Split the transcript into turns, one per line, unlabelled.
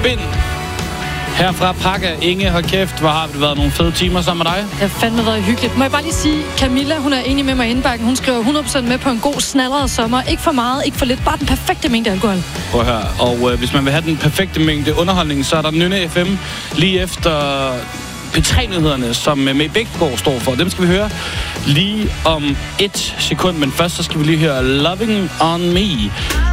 Bind. Herfra Pakka, Inge, hold kæft, hvor har det været nogle fede timer sammen med dig.
Det har fandme været hyggeligt. Må jeg bare lige sige, Camilla, hun er enig med mig i indbakken. Hun skriver 100% med på en god snallerede sommer. Ikke for meget, ikke for lidt, bare den perfekte mængde alkohol.
Prøv at høre. Og hvis man vil have den perfekte mængde underholdning, så er der Nynne FM lige efter P3-nyhederne, som May Bækgaard står for. Dem skal vi høre lige om 1 sekund, men først så skal vi lige høre Loving on Me.